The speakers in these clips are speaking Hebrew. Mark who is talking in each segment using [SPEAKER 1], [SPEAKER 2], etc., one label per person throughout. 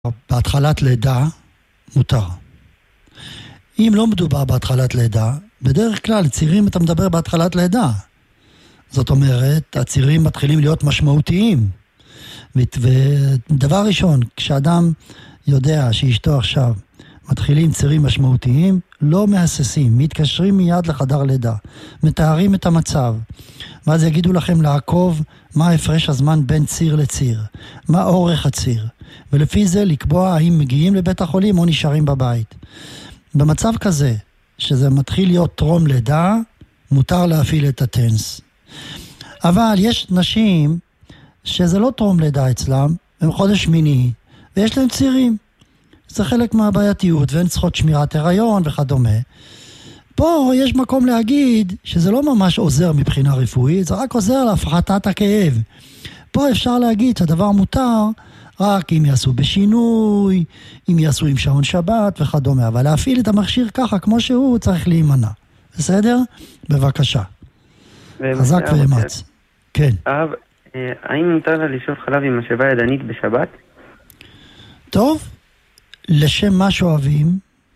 [SPEAKER 1] בהתחלת לידה, מותר. אם לא מדובר בהתחלת לידה, בדרך כלל צירים אתה מדבר בהתחלת לידה. זאת אומרת, הצירים מתחילים להיות משמעותיים. ודבר ראשון, כשאדם יודע שאשתו עכשיו מתחילים צירים משמעותיים, לא מהססים, מתקשרים מיד לחדר לידה, מתארים את המצב, ואז יגידו לכם לעקוב מה הפרש הזמן בין ציר לציר, מה אורך הציר, ולפי זה לקבוע האם מגיעים לבית החולים או נשארים בבית. במצב כזה, שזה מתחיל להיות טרום לידה, מותר להפעיל את הטנס. אבל יש נשים שזה לא טרום לידה אצלם, הם חודש שמיני, ויש להם צירים. זה חלק מהבעייתיות, והן צריכות שמירת הריון וכדומה. פה יש מקום להגיד שזה לא ממש עוזר מבחינה רפואית, זה רק עוזר להפחתת הכאב. פה אפשר להגיד שהדבר מותר רק אם יעשו בשינוי, אם יעשו עם שעון שבת וכדומה. אבל להפעיל את המכשיר ככה כמו שהוא צריך להימנע. בסדר? בבקשה. חזק ואמץ. כן.
[SPEAKER 2] האם מותר לה לשאוב חלב עם משאבה ידנית בשבת?
[SPEAKER 1] טוב. לשם מה שואבים?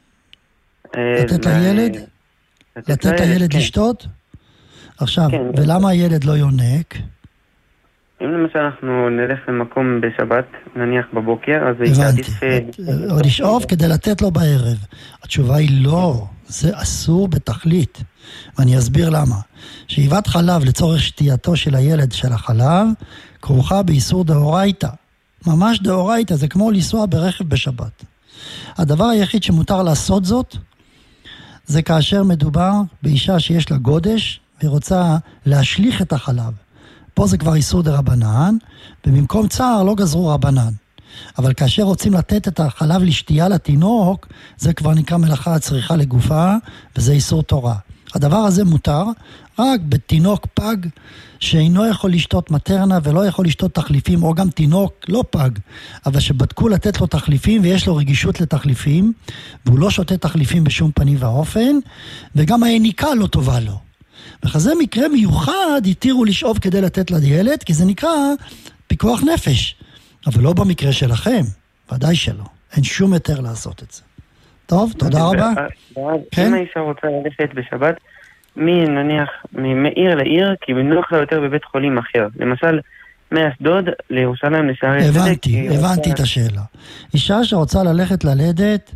[SPEAKER 1] לתת לילד? לתת לילד לשתות? עכשיו, ולמה הילד לא יונק?
[SPEAKER 2] אם למשל אנחנו נלך למקום בשבת, נניח בבוקר, אז
[SPEAKER 1] הבנתי. או לשאוב כדי לתת לו בערב. התשובה היא לא, זה אסור בתכלית. ואני אסביר למה. שאיבת חלב לצורך שתייתו של הילד של החלב, כרוכה באיסור דאורייתא. ממש דאורייתא, זה כמו לנסוע ברכב בשבת. הדבר היחיד שמותר לעשות זאת, זה כאשר מדובר באישה שיש לה גודש, והיא רוצה להשליך את החלב. פה זה כבר איסור דרבנן, ובמקום צער לא גזרו רבנן. אבל כאשר רוצים לתת את החלב לשתייה לתינוק, זה כבר נקרא מלאכה הצריכה לגופה, וזה איסור תורה. הדבר הזה מותר רק בתינוק פג, שאינו יכול לשתות מטרנה ולא יכול לשתות תחליפים, או גם תינוק לא פג, אבל שבדקו לתת לו תחליפים ויש לו רגישות לתחליפים, והוא לא שותה תחליפים בשום פנים ואופן, וגם העניקה לא טובה לו. וכזה מקרה מיוחד התירו לשאוב כדי לתת לילד, כי זה נקרא פיקוח נפש. אבל לא במקרה שלכם, ודאי שלא. אין שום היתר לעשות את זה. טוב, תודה רבה.
[SPEAKER 2] אם האישה רוצה ללכת בשבת, נניח מעיר לעיר, כי בנוח לה יותר בבית חולים אחר. למשל, מאשדוד לירושלים לשערי צדק.
[SPEAKER 1] הבנתי את השאלה. אישה שרוצה ללכת ללדת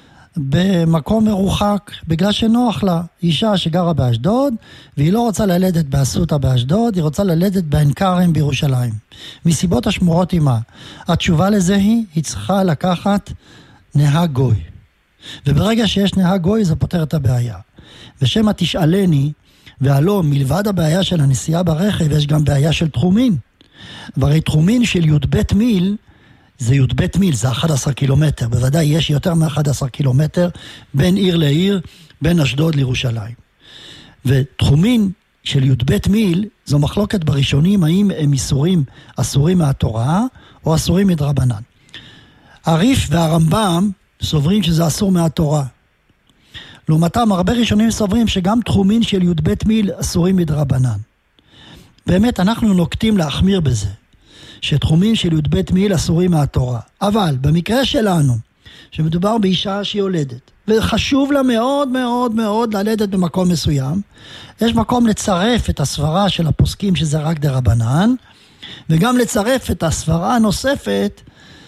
[SPEAKER 1] במקום מרוחק, בגלל שנוח לה. אישה שגרה באשדוד, והיא לא רוצה ללדת באסותא באשדוד, היא רוצה ללדת בעין כרם בירושלים. מסיבות השמורות עימה. התשובה לזה היא צריכה לקחת נהג גוי. וברגע שיש נהג גוי זה פותר את הבעיה. ושמה תשאלני, והלא מלבד הבעיה של הנסיעה ברכב, יש גם בעיה של תחומין. והרי תחומין של י"ב מיל, זה י"ב מיל, זה 11 קילומטר. בוודאי יש יותר מ-11 קילומטר בין עיר לעיר, בין אשדוד לירושלים. ותחומין של י"ב מיל, זו מחלוקת בראשונים, האם הם אסורים מהתורה, או אסורים מדרבנן. הריף והרמב"ם סוברים שזה אסור מהתורה. לעומתם, הרבה ראשונים סוברים שגם תחומין של י"ב מיל אסורים מדרבנן. באמת, אנחנו נוקטים להחמיר בזה, שתחומין של י"ב מיל אסורים מהתורה. אבל, במקרה שלנו, שמדובר באישה שיולדת, וחשוב לה מאוד מאוד מאוד ללדת במקום מסוים, יש מקום לצרף את הסברה של הפוסקים שזה רק דרבנן, וגם לצרף את הסברה הנוספת,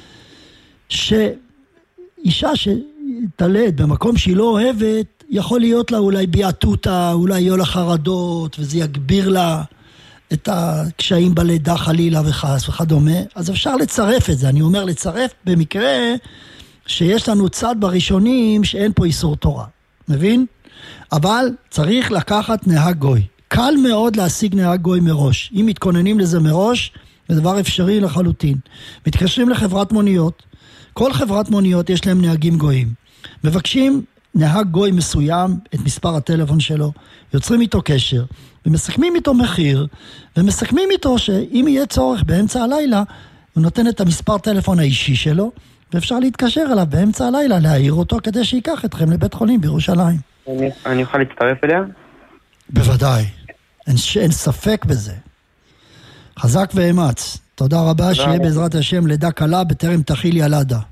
[SPEAKER 1] שאישה שתלד במקום שהיא לא אוהבת, יכול להיות לה אולי ביאטותה, אולי יהיו לה חרדות, וזה יגביר לה את הקשיים בלידה חלילה וחס וכדומה. אז אפשר לצרף את זה. אני אומר לצרף במקרה שיש לנו צד בראשונים שאין פה איסור תורה. מבין? אבל צריך לקחת נהג גוי. קל מאוד להשיג נהג גוי מראש. אם מתכוננים לזה מראש, זה דבר אפשרי לחלוטין. מתקשרים לחברת מוניות. כל חברת מוניות יש להם נהגים גויים. מבקשים נהג גוי מסוים, את מספר הטלפון שלו, יוצרים איתו קשר, ומסכמים איתו מחיר, ומסכמים איתו שאם יהיה צורך באמצע הלילה, הוא נותן את המספר טלפון האישי שלו, ואפשר להתקשר אליו באמצע הלילה, להעיר אותו כדי שיקח אתכם לבית חולים בירושלים.
[SPEAKER 2] אני יכול להצטרף אליה?
[SPEAKER 1] בוודאי. אין ספק בזה. חזק ואמץ. תודה רבה, שיהיה בעזרת השם לידה קלה בטרם תחיל ילדה.